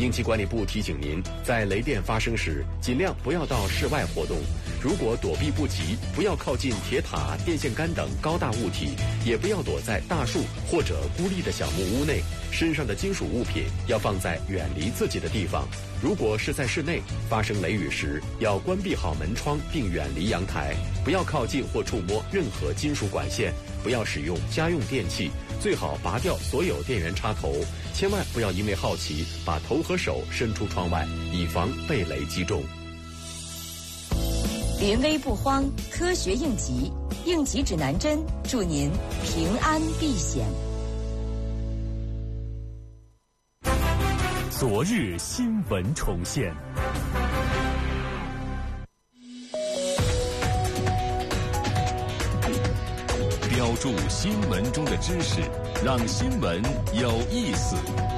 应急管理部提醒您，在雷电发生时，尽量不要到室外活动。如果躲避不及，不要靠近铁塔、电线杆等高大物体，也不要躲在大树或者孤立的小木屋内。身上的金属物品要放在远离自己的地方。如果是在室内，发生雷雨时，要关闭好门窗并远离阳台，不要靠近或触摸任何金属管线，不要使用家用电器，最好拔掉所有电源插头。千万不要因为好奇把头和手伸出窗外，以防被雷击中。 临危不慌，科学应急，应急指南针，祝您平安避险。 昨日新闻重现。标注新闻中的知识，让新闻有意思。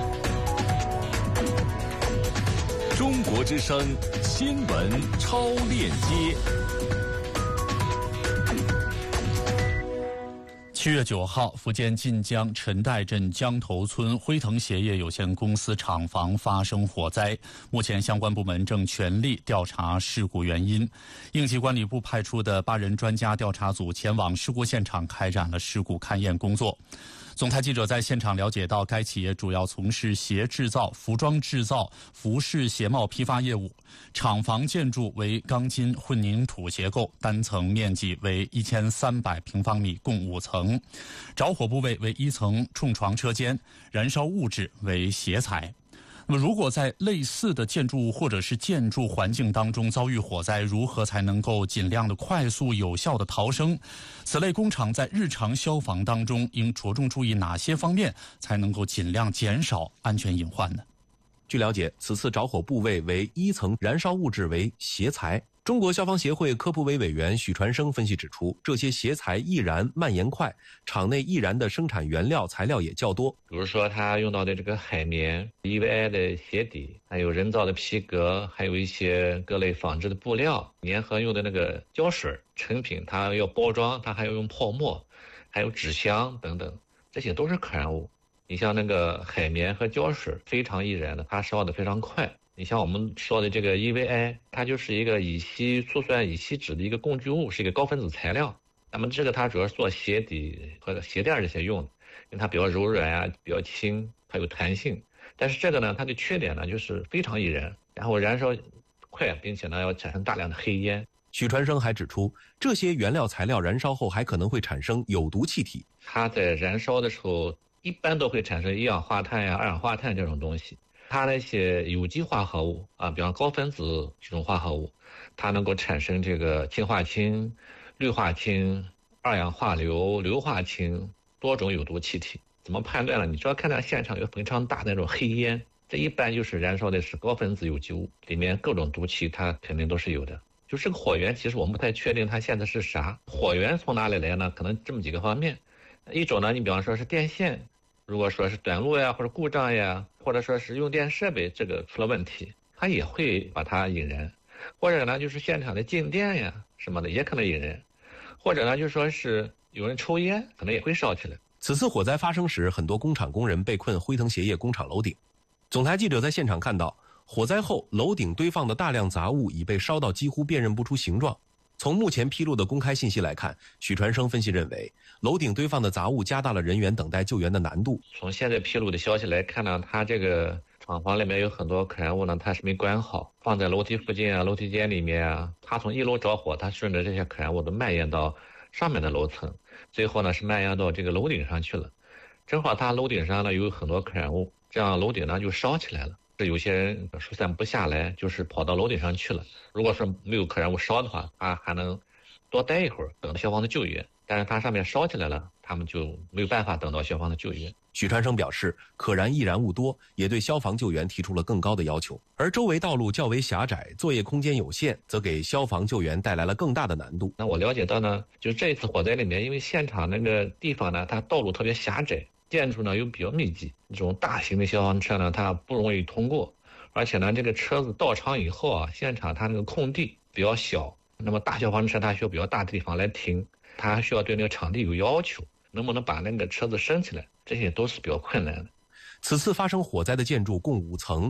中国之声新闻超链接。7月9号，福建晋江陈岱镇江头村辉腾鞋业有限公司厂房发生火灾，目前相关部门正全力调查事故原因。应急管理部派出的8人专家调查组前往事故现场开展了事故勘验工作。总台记者在现场了解到，该企业主要从事鞋制造、服装制造、服饰鞋帽批发业务。厂房建筑为钢筋混凝土结构，单层面积为1300平方米，共5层。着火部位为1层冲床车间，燃烧物质为鞋材。那么，如果在类似的建筑物或者是建筑环境当中遭遇火灾，如何才能够尽量的快速有效的逃生？此类工厂在日常消防当中应着重注意哪些方面，才能够尽量减少安全隐患呢？ 据了解，此次着火部位为1层，燃烧物质为鞋材。中国消防协会科普委委员许传生分析指出，这些鞋材易燃蔓延快，厂内易燃的生产原料材料也较多， 比如说它用到的这个海绵、EVA 的鞋底，还有人造的皮革，还有一些各类纺织的布料，粘合用的那个胶水成品，它要包装，它还要用泡沫，还有纸箱等等，这些都是可燃物。你像那个海绵和胶水非常易燃的，它烧得非常快。你像我们说的这个 EVA， 它就是一个乙烯醋酸乙烯酯的一个工具物，是一个高分子材料。那么这个它主要是做鞋底和鞋垫这些用的，因为它比较柔软啊，比较轻，它有弹性。但是这个呢，它的缺点呢就是非常易燃，然后燃烧快，并且呢要产生大量的黑烟。 许传生还指出，这些原料材料燃烧后还可能会产生有毒气体。 它在燃烧的时候一般都会产生一氧化碳呀、二氧化碳这种东西。它那些有机化合物啊，比方高分子这种化合物，它能够产生这个氢化氢、氯化氢、二氧化硫、硫化氢多种有毒气体。怎么判断呢？你只要看到现场有非常大的那种黑烟，这一般就是燃烧的是高分子有机物，里面各种毒气它肯定都是有的。就这个火源，其实我们不太确定它现在是啥。火源从哪里来呢？可能这么几个方面。一种呢，你比方说是电线，如果说是短路呀，或者故障呀，或者说是用电设备这个出了问题，它也会把它引燃。或者呢，就是现场的静电呀什么的也可能引燃。或者呢，就说是有人抽烟，可能也会烧起来。 此次火灾发生时，很多工厂工人被困辉腾鞋业工厂楼顶。总台记者在现场看到，火灾后楼顶堆放的大量杂物已被烧到几乎辨认不出形状。从目前披露的公开信息来看，许传生分析认为，楼顶堆放的杂物加大了人员等待救援的难度。 从现在披露的消息来看呢，它这个厂房里面有很多可燃物呢，它是没管好，放在楼梯附近啊、楼梯间里面啊。它从1楼着火，它顺着这些可燃物都蔓延到上面的楼层，最后呢是蔓延到这个楼顶上去了。正好它楼顶上呢有很多可燃物，这样楼顶呢就烧起来了。有些人疏散不下来，就是跑到楼顶上去了。如果说没有可燃物烧的话，他还能多待一会儿，等消防的救援。但是它上面烧起来了，他们就没有办法等到消防的救援。 许传生表示，可燃易燃物多，也对消防救援提出了更高的要求。而周围道路较为狭窄，作业空间有限，则给消防救援带来了更大的难度。 那我了解到呢，就是这次火灾里面，因为现场那个地方呢，它道路特别狭窄，建筑呢又比较密集，这种大型的消防车呢，它不容易通过。而且呢，这个车子到场以后啊，现场它那个空地比较小，那么大消防车它需要比较大的地方来停，它还需要对那个场地有要求，能不能把那个车子升起来，这些都是比较困难的。 此次发生火灾的建筑共5层，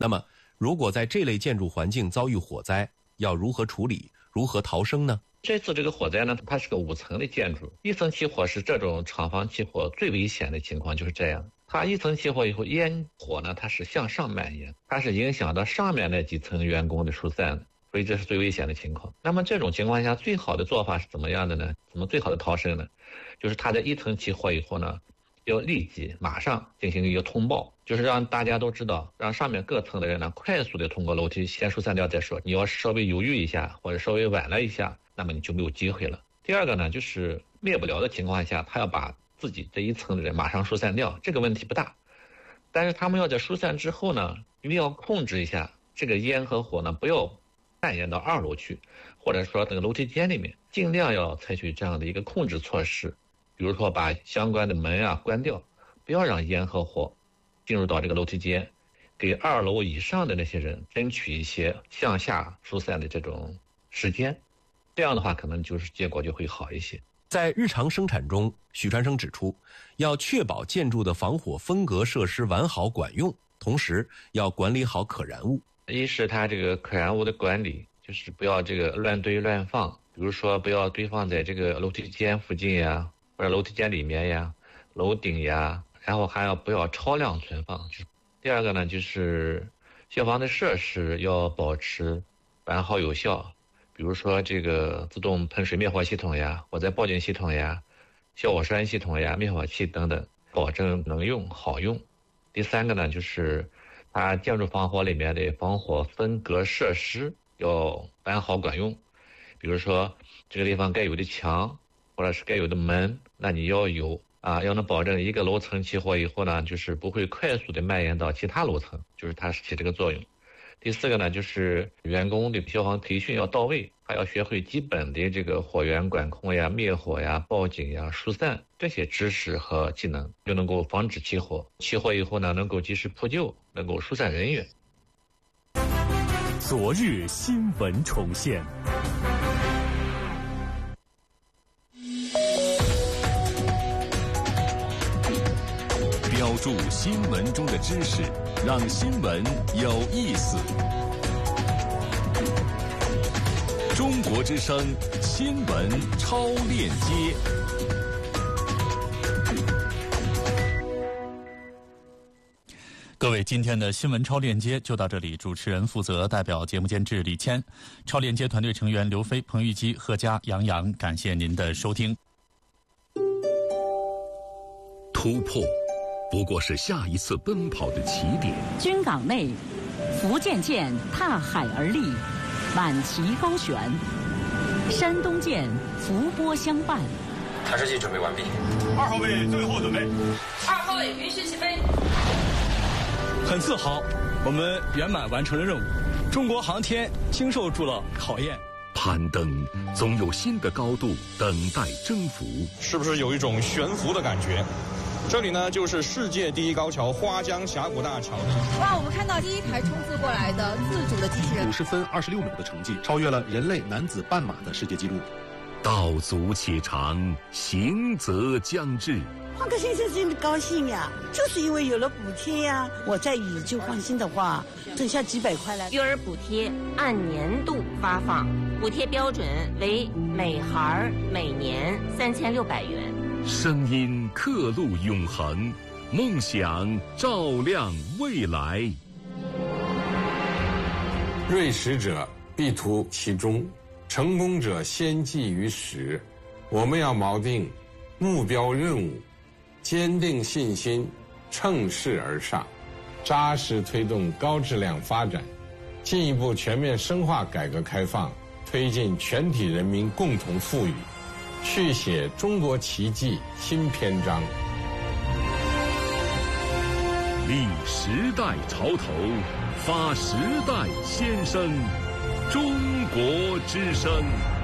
那么，如果在这类建筑环境遭遇火灾，要如何处理？如何逃生呢？ 这次这个火灾呢，它是个5层的建筑，1层起火是这种厂房起火最危险的情况，就是这样。它1层起火以后，烟火呢它是向上蔓延，它是影响到上面那几层员工的疏散的，所以这是最危险的情况。那么这种情况下，最好的做法是怎么样的呢？怎么最好的逃生呢？就是它在1层起火以后呢，要立即马上进行一个通报，就是让大家都知道，让上面各层的人呢快速的通过楼梯先疏散掉再说。你要稍微犹豫一下或者稍微晚了一下，那么你就没有机会了。第二个呢，就是灭不了的情况下，他要把自己这1层的人马上疏散掉，这个问题不大。但是他们要在疏散之后呢，一定要控制一下这个烟和火呢，不要蔓延到2楼去，或者说这个楼梯间里面，尽量要采取这样的一个控制措施。比如说把相关的门啊关掉，不要让烟和火进入到这个楼梯间，给2楼以上的那些人争取一些向下疏散的这种时间，这样的话可能就是结果就会好一些。 在日常生产中，许传生指出，要确保建筑的防火分隔设施完好管用，同时要管理好可燃物。 一是它这个可燃物的管理，就是不要这个乱堆乱放，比如说不要堆放在这个楼梯间附近呀，或者楼梯间里面呀、楼顶呀，然后还要不要超量存放。第二个呢，就是消防的设施要保持完好有效，比如说这个自动喷水灭火系统呀、火灾报警系统呀、消火栓系统呀、灭火器等等，保证能用好用。第三个呢，就是它建筑防火里面的防火分隔设施要完好管用，比如说这个地方该有的墙或者是该有的门，那你要有啊，要能保证一个楼层起火以后呢，就是不会快速的蔓延到其他楼层，就是它起这个作用。第四个呢，就是员工的消防培训要到位，还要学会基本的这个火源管控呀、灭火呀、报警呀、疏散这些知识和技能，就能够防止起火。起火以后呢，能够及时扑救，能够疏散人员。 昨日新闻重现。 标注新闻中的知识，让新闻有意思。中国之声新闻超链接。 各位，今天的新闻超链接就到这里。主持人负责，代表节目监制李谦，超链接团队成员刘飞、彭玉基、贺佳、杨洋，感谢您的收听。 突破不过是下一次奔跑的起点。 军港内，福建舰踏海而立，挽旗高悬；山东舰伏波相伴。 探视器准备完毕。 2号位最后准备。 2号位允许起飞。 很自豪，我们圆满完成了任务。中国航天经受住了考验。 攀登总有新的高度等待征服。 是不是有一种悬浮的感觉？这里呢，就是世界第一高桥花江峡谷大桥。 哇，我们看到第一台冲刺过来的自主的机器人 ，50分26秒的成绩，超越了人类男子半马的世界纪录。 道阻且长，行则将至。 换个先生真的高兴呀，就是因为有了补贴呀。我在以旧换新的话，挣下几百块来。 育儿补贴按年度发放，补贴标准为每孩每年3600元。 声音刻录永恒，梦想照亮未来。 锐识者必图其中，成功者先记于始。我们要锚定目标任务，坚定信心，乘势而上，扎实推动高质量发展，进一步全面深化改革开放，推进全体人民共同富裕，续写中国奇迹新篇章。 立时代潮头，发时代先声，中国之声。